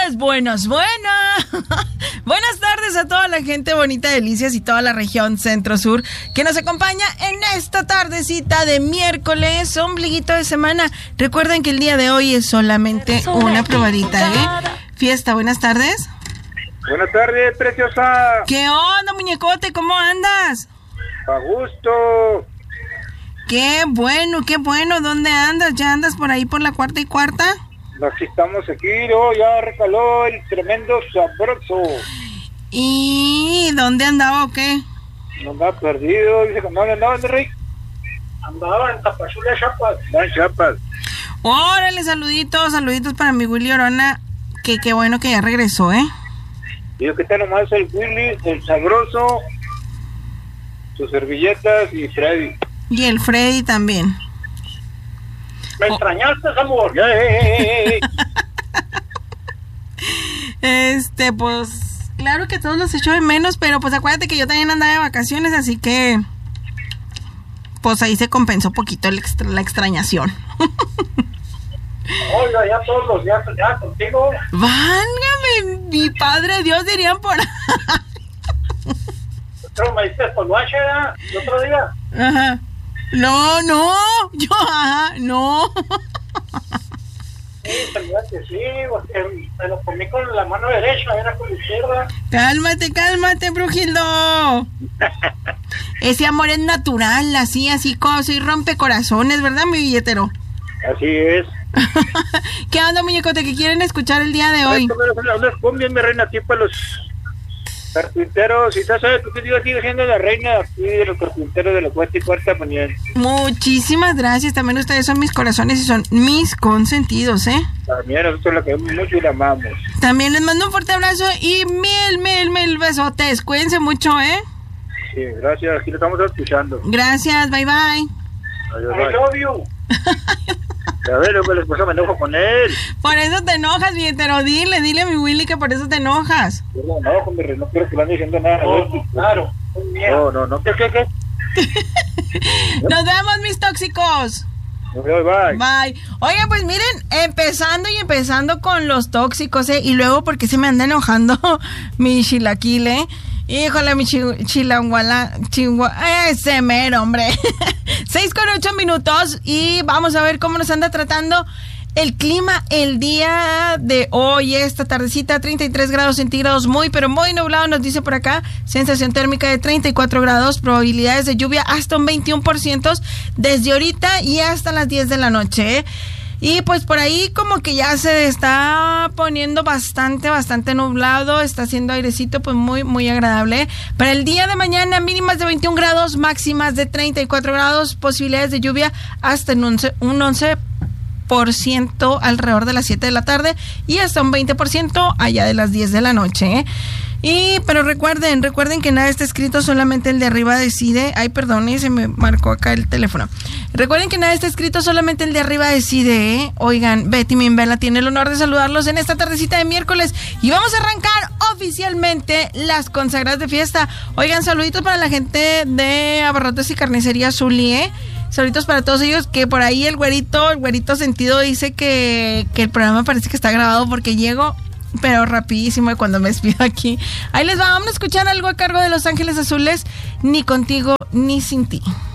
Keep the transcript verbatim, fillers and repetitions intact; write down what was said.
tardes, buenas, buenas. Buenas tardes a toda la gente bonita de Delicias y toda la región centro-sur que nos acompaña en esta tardecita de miércoles, ombliguito de semana. Recuerden que el día de hoy es solamente una probadita, ¿eh? Fiesta, buenas tardes. Buenas tardes, preciosa. ¿Qué onda, muñecote? ¿Cómo andas? A gusto. Qué bueno, qué bueno. ¿Dónde andas? ¿Ya andas por ahí por la cuarta y cuarta? Aquí estamos, aquí, ¿no? Ya recaló el tremendo sabroso. ¿Y dónde andaba o qué? No andaba perdido, dice que no andaba en Rick. Andaba en Tapachula, Chiapas. No, en Chiapas. Órale, saluditos, saluditos para mi Willy Orona, que qué bueno que ya regresó, ¿eh? Digo que está nomás el Willy, el sabroso, sus servilletas y Freddy. Y el Freddy también. ¿Me oh. extrañaste, amor? ¡Hey! Este, pues, claro que todos los echo de menos, pero pues acuérdate que yo también andaba de vacaciones, así que pues ahí se compensó poquito el extra, la extrañación. Oiga, ya todos los días ya contigo. Válgame, mi padre Dios, dirían por ahí. Pero me diste por guache, el otro día. Ajá. No, no, yo, ajá, no. Sí, que sí, porque me lo comí con la mano derecha, era con la izquierda. Cálmate, cálmate, Brujildo. Ese amor es natural, así, así como soy rompecorazones, ¿verdad, mi billetero? Así es. ¿Qué onda, muñecote, que quieren escuchar el día de hoy? Hablas con bien, mi reina, aquí para los carpinteros. Y ya sabes que yo sigo siendo la reina aquí de los carpinteros de la cuarta y cuarta mañana. Muchísimas gracias, también ustedes son mis corazones y son mis consentidos, ¿eh? También nosotros la queremos mucho y la amamos. También les mando un fuerte abrazo y mil, mil, mil besotes. Cuídense mucho, ¿eh? Sí, gracias, aquí lo estamos escuchando. Gracias, bye bye. Adiós, bye. I love you. A ver, luego el esposo me enojo con él. Por eso te enojas, billetero. Dile, dile a mi Willy que por eso te enojas. Yo no enojo, mi rey, no quiero que le ande diciendo nada. Oh, claro. No, no, no, ¿qué, qué, qué? Nos vemos, mis tóxicos. Bye, bye. Bye. Oigan, pues miren, empezando y empezando con los tóxicos, ¿eh? Y luego, ¿por qué se me anda enojando mi chilaquile? Híjole, mi chi- chilanguala, chingua, ese mero, hombre. Seis con ocho minutos y vamos a ver cómo nos anda tratando el clima el día de hoy, esta tardecita, treinta y tres grados centígrados, muy, pero muy nublado, nos dice por acá, sensación térmica de treinta y cuatro grados, probabilidades de lluvia hasta un veintiuno por ciento desde ahorita y hasta las diez de la noche, ¿eh? Y pues por ahí como que ya se está poniendo bastante, bastante nublado, está haciendo airecito pues muy, muy agradable. Para el día de mañana mínimas de veintiún grados, máximas de treinta y cuatro grados, posibilidades de lluvia hasta en un, un once por ciento alrededor de las siete de la tarde y hasta un veinte por ciento allá de las diez de la noche, ¿eh? Y, pero recuerden, recuerden que nada está escrito, solamente el de arriba decide. Ay, perdón, se me marcó acá el teléfono. Recuerden que nada está escrito, solamente el de arriba decide, ¿eh? Oigan, Betty Mimbela tiene el honor de saludarlos en esta tardecita de miércoles y vamos a arrancar oficialmente las consagradas de fiesta. Oigan, saluditos para la gente de Abarrotes y Carnicería Zuli, ¿eh? Saluditos para todos ellos, que por ahí el güerito, el güerito sentido dice que, que el programa parece que está grabado porque llego pero rapidísimo de cuando me despido aquí. Ahí les va, vamos a escuchar algo a cargo de Los Ángeles Azules, Ni Contigo Ni Sin Ti.